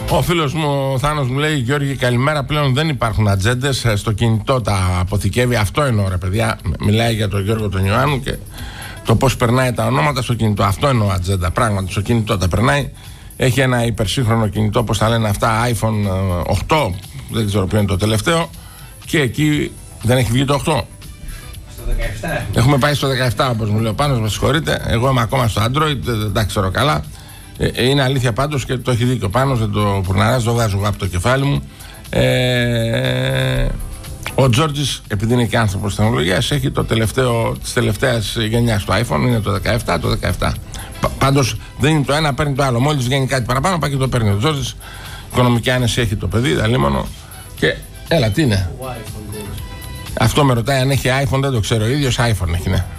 Ο φίλος μου ο Θάνος μου λέει: Γιώργη, καλημέρα. Πλέον δεν υπάρχουν ατζέντες. Στο κινητό τα αποθηκεύει. Αυτό εννοώ, ρε παιδιά. Μιλάει για τον Γιώργο τον Ιωάννου και το πώς περνάει τα ονόματα στο κινητό. Αυτό εννοώ ατζέντα. Πράγματι, στο κινητό τα περνάει. Έχει ένα υπερσύγχρονο κινητό, πώς τα λένε αυτά, iPhone 8. Δεν ξέρω ποιο είναι το τελευταίο. Και εκεί δεν έχει βγει το 8. Στο 17. Έχουμε πάει στο 17, όπως μου λέει ο Πάνος, με συγχωρείτε. Εγώ είμαι ακόμα στο Android, δεν τα ξέρω καλά. Είναι αλήθεια πάντως και το έχει δίκιο ο Πάνος, δεν το πουρναράζει, το βγάζω εγώ από το κεφάλι μου. Ο Τζόρτζης, επειδή είναι και άνθρωπος τεχνολογίας, έχει το τελευταίο της τελευταίας γενιάς του iPhone, είναι το 17, το 17. Πάντως δεν είναι το ένα, παίρνει το άλλο. Μόλις βγαίνει κάτι παραπάνω, πάει και το παίρνει. Ο Τζόρτζης, οικονομική άνεση έχει το παιδί, δαλήμωνο. Και έλα, τι είναι. Αυτό με ρωτάει αν έχει iPhone, δεν το ξέρω. Ο ίδιος iPhone έχει, ναι.